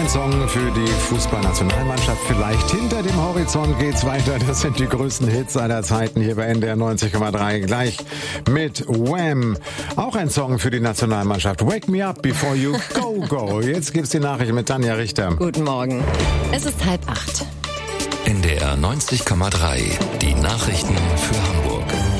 ein Song für die Fußballnationalmannschaft. Vielleicht hinter dem Horizont geht's weiter. Das sind die größten Hits aller Zeiten hier bei NDR 90,3. Gleich mit Wham. Auch ein Song für die Nationalmannschaft. Wake me up before you go. Jetzt gibt's die Nachricht mit Tanja Richter. Guten Morgen. Es ist 7:30. NDR 90,3. Die Nachrichten für Hamburg.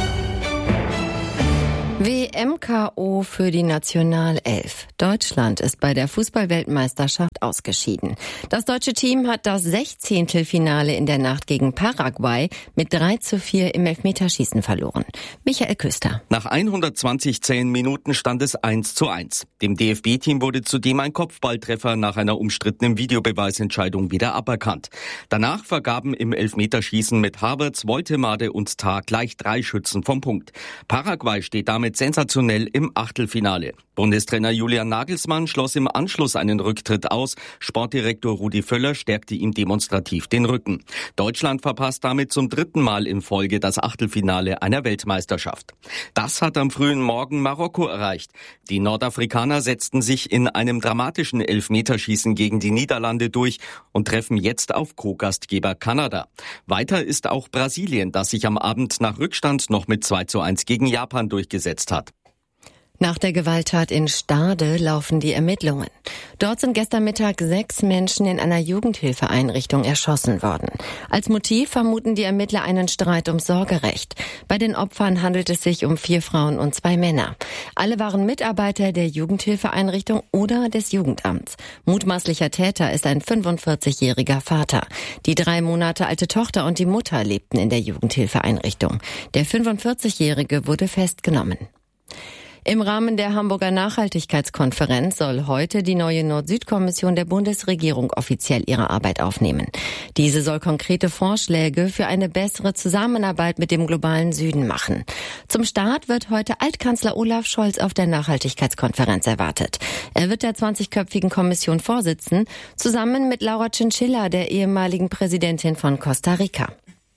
WM-KO für die Nationalelf. Deutschland ist bei der Fußball-Weltmeisterschaft ausgeschieden. Das deutsche Team hat das 16. Finale in der Nacht gegen Paraguay mit 3:4 im Elfmeterschießen verloren. Michael Küster. Nach 120 zähen Minuten stand es 1:1. Dem DFB-Team wurde zudem ein Kopfballtreffer nach einer umstrittenen Videobeweisentscheidung wieder aberkannt. Danach vergaben im Elfmeterschießen mit Havertz, Woltemade und Tah gleich 3 Schützen vom Punkt. Paraguay steht damit sensationell im Achtelfinale. Bundestrainer Julian Nagelsmann schloss im Anschluss einen Rücktritt aus. Sportdirektor Rudi Völler stärkte ihm demonstrativ den Rücken. Deutschland verpasst damit zum 3. Mal in Folge das Achtelfinale einer Weltmeisterschaft. Das hat am frühen Morgen Marokko erreicht. Die Nordafrikaner setzten sich in einem dramatischen Elfmeterschießen gegen die Niederlande durch und treffen jetzt auf Co-Gastgeber Kanada. Weiter ist auch Brasilien, das sich am Abend nach Rückstand noch mit 2:1 gegen Japan durchgesetzt hat. Nach der Gewalttat in Stade laufen die Ermittlungen. Dort sind gestern Mittag 6 Menschen in einer Jugendhilfeeinrichtung erschossen worden. Als Motiv vermuten die Ermittler einen Streit ums Sorgerecht. Bei den Opfern handelt es sich um 4 Frauen und 2 Männer. Alle waren Mitarbeiter der Jugendhilfeeinrichtung oder des Jugendamts. Mutmaßlicher Täter ist ein 45-jähriger Vater. Die 3 Monate alte Tochter und die Mutter lebten in der Jugendhilfeeinrichtung. Der 45-jährige wurde festgenommen. Im Rahmen der Hamburger Nachhaltigkeitskonferenz soll heute die neue Nord-Süd-Kommission der Bundesregierung offiziell ihre Arbeit aufnehmen. Diese soll konkrete Vorschläge für eine bessere Zusammenarbeit mit dem globalen Süden machen. Zum Start wird heute Altkanzler Olaf Scholz auf der Nachhaltigkeitskonferenz erwartet. Er wird der 20-köpfigen Kommission vorsitzen, zusammen mit Laura Chinchilla, der ehemaligen Präsidentin von Costa Rica.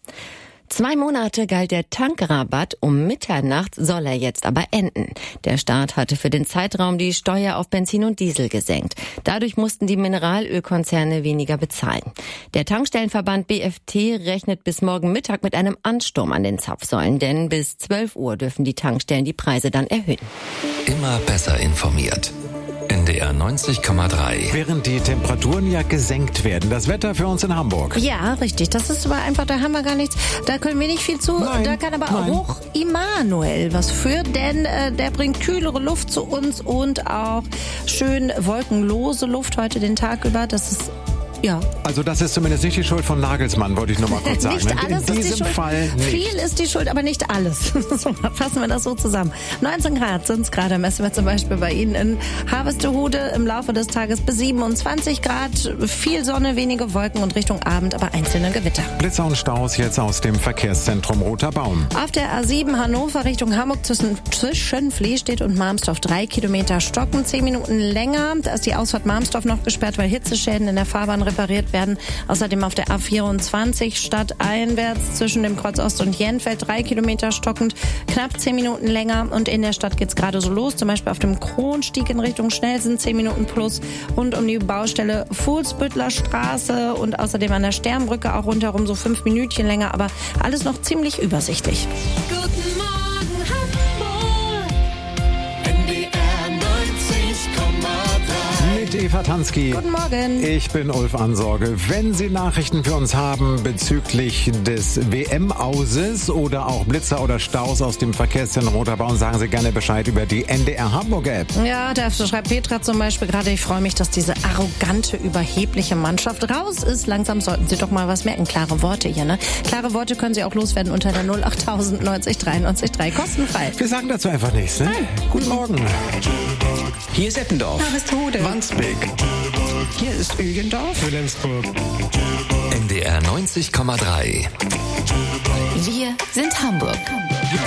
2 Monate galt der Tankrabatt, um Mitternacht soll er jetzt aber enden. Der Staat hatte für den Zeitraum die Steuer auf Benzin und Diesel gesenkt. Dadurch mussten die Mineralölkonzerne weniger bezahlen. Der Tankstellenverband BFT rechnet bis morgen Mittag mit einem Ansturm an den Zapfsäulen, denn bis 12 Uhr dürfen die Tankstellen die Preise dann erhöhen. Immer besser informiert. NDR 90,3. Während die Temperaturen ja gesenkt werden. Das Wetter für uns in Hamburg. Ja, richtig. Das ist aber einfach, da haben wir gar nichts. Da können wir nicht viel zu. Nein, da kann aber Hoch Immanuel was für, denn der bringt kühlere Luft zu uns und auch schön wolkenlose Luft heute den Tag über. Das ist ja. Also das ist zumindest nicht die Schuld von Nagelsmann, wollte ich nur mal kurz sagen. Nicht alles in ist diesem die Schuld. Fall nicht. Viel ist die Schuld, aber nicht alles. Fassen wir das so zusammen. 19 Grad sind es gerade, messen wir zum Beispiel bei Ihnen in Harvestehude. Im Laufe des Tages bis 27 Grad. Viel Sonne, wenige Wolken und Richtung Abend aber einzelne Gewitter. Blitzer und Staus jetzt aus dem Verkehrszentrum Roter Baum. Auf der A7 Hannover Richtung Hamburg zwischen Flehstedt und Marmstorf 3 Kilometer stocken, 10 Minuten länger. Da ist die Ausfahrt Marmstorf noch gesperrt, weil Hitzeschäden in der Fahrbahn repariert werden. Außerdem auf der A24 stadteinwärts zwischen dem Kreuz Ost und Jenfeld 3 Kilometer stockend, knapp 10 Minuten länger. Und in der Stadt geht's gerade so los, zum Beispiel auf dem Kronstieg in Richtung Schnellsen 10 Minuten plus, rund um die Baustelle Fuhlsbüttler Straße und außerdem an der Sternbrücke auch rundherum so 5 Minütchen länger, aber alles noch ziemlich übersichtlich. Guten Morgen Hamburg, NDR 90,3. Mit Eva Tansky. Guten Morgen. Ich bin Ulf Ansorge. Wenn Sie Nachrichten für uns haben bezüglich des WM-Auses oder auch Blitzer oder Staus aus dem Verkehrszentrum Roter Baum, sagen Sie gerne Bescheid über die NDR Hamburg-App. Ja, da schreibt Petra zum Beispiel gerade, ich freue mich, dass diese arrogante, überhebliche Mannschaft raus ist. Langsam sollten Sie doch mal was merken. Klare Worte hier, ne? Klare Worte können Sie auch loswerden unter der 08000 90 93 3. Kostenfrei. Wir sagen dazu einfach nichts, ne? Nein. Guten Morgen. Hier ist Eppendorf. Harvestehude. Wandsbek. Hier ist Ögendorf. Wilhelmsburg. NDR 90,3. Wir sind Hamburg.